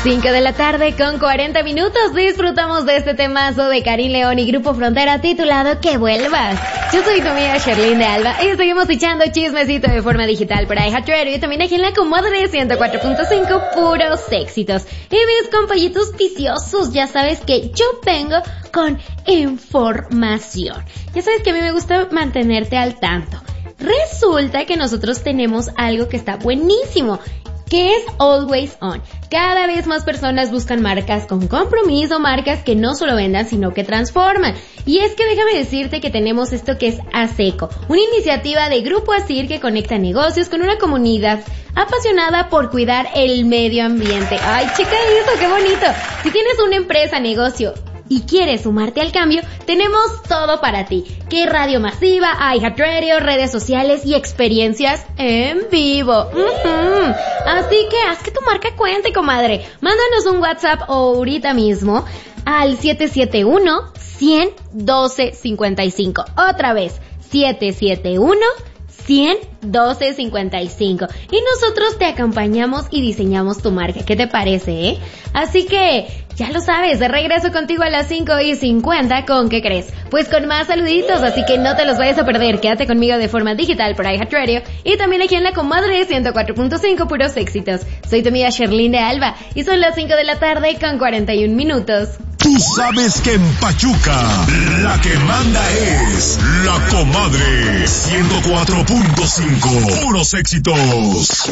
5 de la tarde con 40 minutos. Disfrutamos de este temazo de Karim León y Grupo Frontera titulado Que Vuelvas. Yo soy tu amiga Sherlyn de Alba y seguimos echando chismecito de forma digital por iHeartRadio y también aquí en la comadre 104.5 puros éxitos. Y mis compañitos viciosos, ya sabes que yo vengo con información. Ya sabes que a mí me gusta mantenerte al tanto. Resulta que nosotros tenemos algo que está buenísimo, que es Always On. Cada vez más personas buscan marcas con compromiso, marcas que no solo vendan, sino que transforman. Y es que déjame decirte que tenemos esto que es ASECO, una iniciativa de Grupo ASIR que conecta negocios con una comunidad apasionada por cuidar el medio ambiente. ¡Ay, checa eso, qué bonito! Si tienes una empresa, negocio y quieres sumarte al cambio, tenemos todo para ti. Que radio masiva, iHeartRadio, redes sociales y experiencias en vivo. Así que haz que tu marca cuente, comadre. Mándanos un WhatsApp ahorita mismo al 771-100-1255. Otra vez, 771-100-1255. Y nosotros te acompañamos y diseñamos tu marca. ¿Qué te parece, Así que ya lo sabes, de regreso contigo a las 5:50, ¿con qué crees? Pues con más saluditos, así que no te los vayas a perder. Quédate conmigo de forma digital por iHeartRadio y también aquí en la comadre 104.5 puros éxitos. Soy tu amiga Sherlyn de Alba y son las 5 de la tarde con 41 minutos. Tú sabes que en Pachuca la que manda es la comadre 104.5 puros éxitos.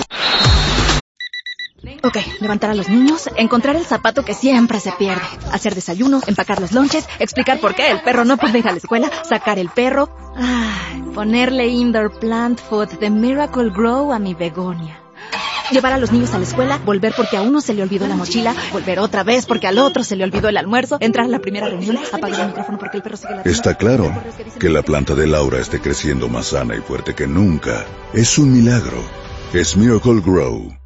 Ok, levantar a los niños, encontrar el zapato que siempre se pierde, hacer desayuno, empacar los lonches, explicar por qué el perro no puede ir a la escuela, sacar el perro, ponerle indoor plant food de Miracle Grow a mi begonia. Llevar a los niños a la escuela, volver porque a uno se le olvidó la mochila, volver otra vez porque al otro se le olvidó el almuerzo, entrar a la primera reunión, apagar el micrófono porque el perro sigue ladrando. Está claro que la planta de Laura esté creciendo más sana y fuerte que nunca. Es un milagro. Es Miracle Grow.